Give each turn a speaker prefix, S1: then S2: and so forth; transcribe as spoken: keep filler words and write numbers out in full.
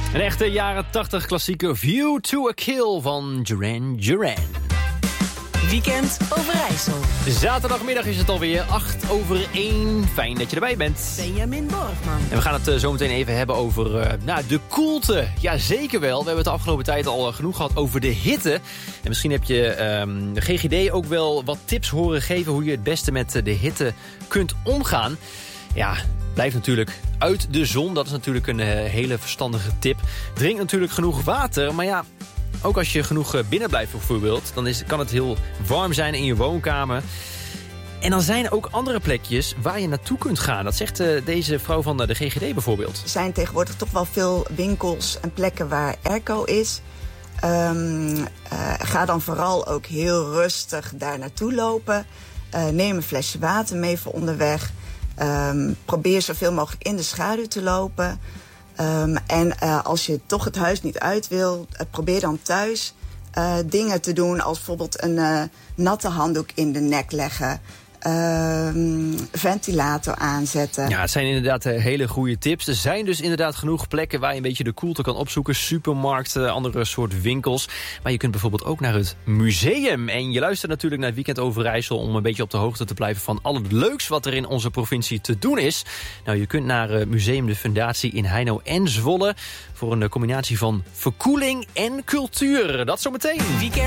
S1: Een echte jaren tachtig klassieker View to a Kill van Duran Duran.
S2: Weekend Overijssel.
S1: Zaterdagmiddag is het alweer acht over één. Fijn dat je erbij bent.
S2: Benjamin Borgman.
S1: En we gaan het uh, zo meteen even hebben over uh, nou, de koelte. Ja, zeker wel. We hebben het de afgelopen tijd al uh, genoeg gehad over de hitte. En misschien heb je um, de G G D ook wel wat tips horen geven hoe je het beste met uh, de hitte kunt omgaan. Ja, blijf natuurlijk uit de zon. Dat is natuurlijk een uh, hele verstandige tip. Drink natuurlijk genoeg water. Maar ja, ook als je genoeg uh, binnen blijft bijvoorbeeld, dan is, kan het heel warm zijn in je woonkamer. En dan zijn er ook andere plekjes waar je naartoe kunt gaan. Dat zegt uh, deze vrouw van uh, de G G D bijvoorbeeld.
S3: Er zijn tegenwoordig toch wel veel winkels en plekken waar airco is. Um, uh, ga dan vooral ook heel rustig daar naartoe lopen. Uh, neem een flesje water mee voor onderweg. Um, probeer zoveel mogelijk in de schaduw te lopen. Um, en uh, als je toch het huis niet uit wil, uh, probeer dan thuis uh, dingen te doen als bijvoorbeeld een uh, natte handdoek in de nek leggen. Um, ventilator aanzetten.
S1: Ja, het zijn inderdaad uh, hele goede tips. Er zijn dus inderdaad genoeg plekken waar je een beetje de koelte kan opzoeken. Supermarkten, andere soort winkels. Maar je kunt bijvoorbeeld ook naar het museum. En je luistert natuurlijk naar het Weekend Overijssel om een beetje op de hoogte te blijven van al het leuks wat er in onze provincie te doen is. Nou, je kunt naar uh, Museum de Fundatie in Heino en Zwolle voor een uh, combinatie van verkoeling en cultuur. Dat zometeen.
S2: Weekend